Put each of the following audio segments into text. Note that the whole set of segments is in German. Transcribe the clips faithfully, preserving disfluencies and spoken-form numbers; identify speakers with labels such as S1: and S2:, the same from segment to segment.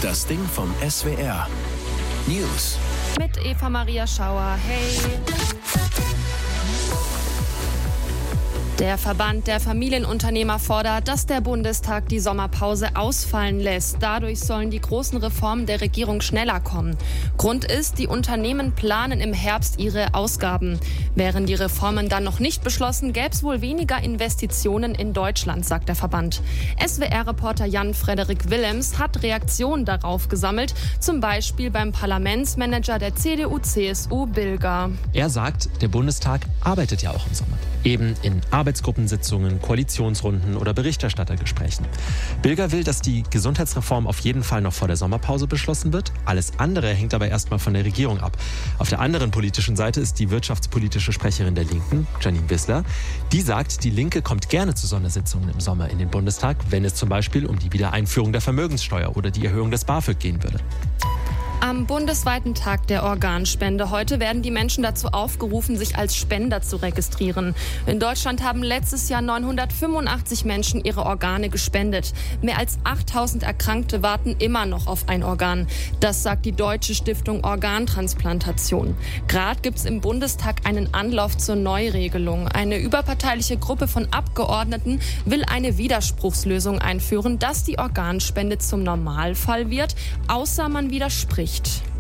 S1: Das Ding vom S W R. News.
S2: Mit Eva Maria Schauer. Hey. Der Verband der Familienunternehmer fordert, dass der Bundestag die Sommerpause ausfallen lässt. Dadurch sollen die großen Reformen der Regierung schneller kommen. Grund ist, die Unternehmen planen im Herbst ihre Ausgaben. Wären die Reformen dann noch nicht beschlossen, gäbe es wohl weniger Investitionen in Deutschland, sagt der Verband. S W R-Reporter Jan-Frederik Willems hat Reaktionen darauf gesammelt, zum Beispiel beim Parlamentsmanager der C D U C S U Bilger.
S3: Er sagt, der Bundestag arbeitet ja auch im Sommer. Eben in Arbeitsgruppensitzungen, Koalitionsrunden oder Berichterstattergesprächen. Bilger will, dass die Gesundheitsreform auf jeden Fall noch vor der Sommerpause beschlossen wird. Alles andere hängt aber erstmal von der Regierung ab. Auf der anderen politischen Seite ist die wirtschaftspolitische Sprecherin der Linken, Janine Wissler. Die sagt, die Linke kommt gerne zu Sondersitzungen im Sommer in den Bundestag, wenn es zum Beispiel um die Wiedereinführung der Vermögenssteuer oder die Erhöhung des BAföG gehen würde.
S2: Am bundesweiten Tag der Organspende heute werden die Menschen dazu aufgerufen, sich als Spender zu registrieren. In Deutschland haben letztes Jahr neunhundertfünfundachtzig Menschen ihre Organe gespendet. Mehr als achttausend Erkrankte warten immer noch auf ein Organ. Das sagt die Deutsche Stiftung Organtransplantation. Gerade gibt es im Bundestag einen Anlauf zur Neuregelung. Eine überparteiliche Gruppe von Abgeordneten will eine Widerspruchslösung einführen, dass die Organspende zum Normalfall wird, außer man widerspricht.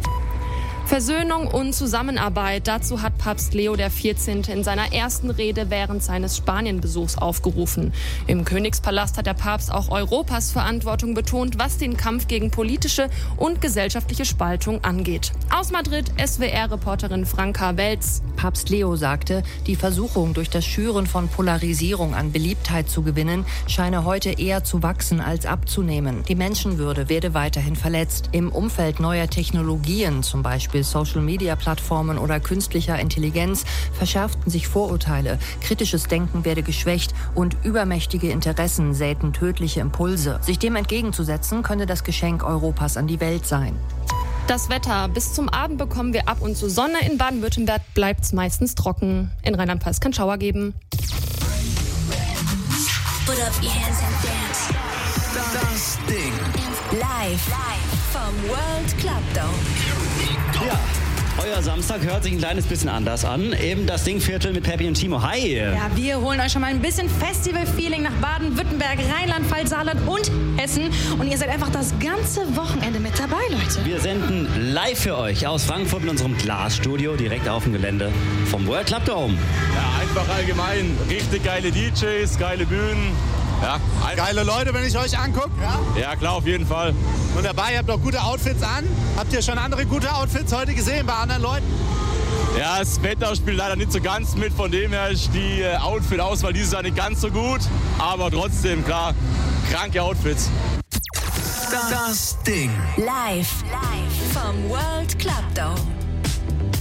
S2: Versöhnung und Zusammenarbeit. Dazu hat Papst Leo der vierzehnte in seiner ersten Rede während seines Spanienbesuchs aufgerufen. Im Königspalast hat der Papst auch Europas Verantwortung betont, was den Kampf gegen politische und gesellschaftliche Spaltung angeht. Aus Madrid S W R-Reporterin Franka Welz.
S4: Papst Leo sagte, die Versuchung, durch das Schüren von Polarisierung an Beliebtheit zu gewinnen, scheine heute eher zu wachsen als abzunehmen. Die Menschenwürde werde weiterhin verletzt. Im Umfeld neuer Technologien, zum Beispiel Social-Media-Plattformen oder künstlicher Intelligenz, verschärften sich Vorurteile, kritisches Denken werde geschwächt und übermächtige Interessen säten tödliche Impulse. Sich dem entgegenzusetzen, könne das Geschenk Europas an die Welt sein.
S2: Das Wetter. Bis zum Abend bekommen wir ab und zu Sonne. In Baden-Württemberg bleibt es meistens trocken. In Rheinland-Pfalz kann Schauer geben.
S5: Put up your hands and dance.
S1: Das Ding.
S5: Live vom World Club Dome.
S6: Ja, euer Samstag hört sich ein kleines bisschen anders an. Eben das Dingviertel mit Peppi und Timo. Hi!
S7: Ja, wir holen euch schon mal ein bisschen Festival-Feeling nach Baden-Württemberg, Rheinland-Pfalz, Saarland und Hessen. Und ihr seid einfach das ganze Wochenende mit dabei, Leute.
S6: Wir senden live für euch aus Frankfurt in unserem Glasstudio direkt auf dem Gelände vom World Club Dome.
S8: Ja, einfach allgemein. Richtig geile D Js, geile Bühnen. Ja,
S9: geile Leute, wenn ich euch angucke. Ja?
S8: ja, klar, auf jeden Fall.
S9: Und dabei, ihr habt auch gute Outfits an. Habt ihr schon andere gute Outfits heute gesehen bei anderen Leuten?
S8: Ja, das Wetter spielt leider nicht so ganz mit. Von dem her ist die äh, Outfit-Auswahl dieses Jahr nicht ganz so gut. Aber trotzdem, klar, kranke Outfits.
S1: Das Ding.
S5: Live vom World Club Dome.